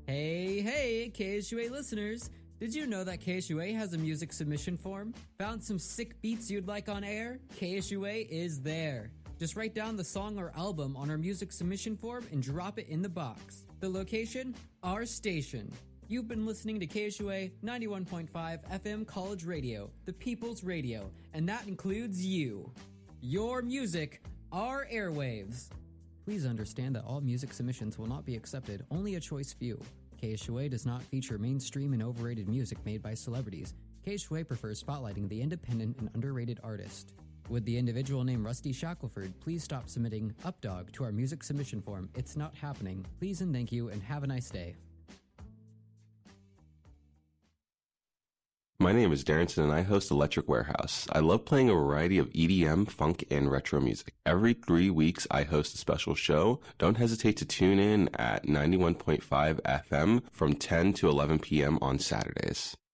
Hey, KSUA listeners! Did you know that KSUA has a music submission form? Found some sick beats you'd like on air? KSUA is there. Just write down the song or album on our music submission form and drop it in the box. The location? Our station. You've been listening to KSUA 91.5 FM College Radio, the People's Radio, and that includes you. Your music, our airwaves. Please understand that all music submissions will not be accepted, only a choice few. KSUA does not feature mainstream and overrated music made by celebrities. KSUA prefers spotlighting the independent and underrated artist. With the individual named Rusty Shackelford, please stop submitting Updog to our music submission form. It's not happening. Please and thank you, and have a nice day. My name is Darrington and I host Electric Warehouse. I love playing a variety of EDM, funk, and retro music. Every 3 weeks I host a special show. Don't hesitate to tune in at 91.5 FM from 10 to 11 p.m. on Saturdays.